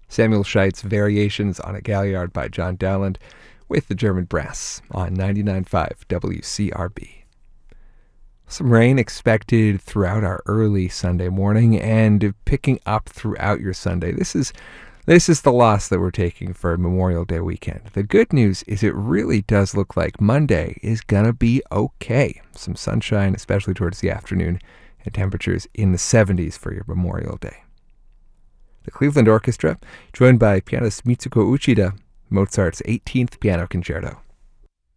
Samuel Scheit's Variations on a Galliard by John Dowland with the German Brass on 99.5 WCRB. Some rain expected throughout our early Sunday morning and picking up throughout your Sunday. This is the loss that we're taking for Memorial Day weekend. The good news is it really does look like Monday is going to be okay. Some sunshine, especially towards the afternoon, and temperatures in the 70s for your Memorial Day. The Cleveland Orchestra, joined by pianist Mitsuko Uchida, Mozart's 18th Piano Concerto.